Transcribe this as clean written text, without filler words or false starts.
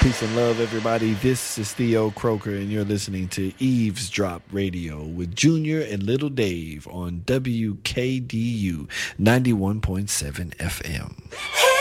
Peace and love, everybody. This is Theo Croker, and you're listening to Eavesdrop Radio with Junior and Little Dave on WKDU 91.7 FM.